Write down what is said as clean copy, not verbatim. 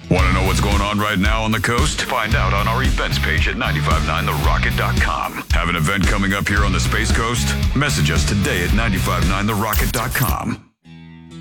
Want to know what's going on right now on the coast? Find out on our events page at 959therocket.com. Have an event coming up here on the Space Coast? Message us today at 959therocket.com.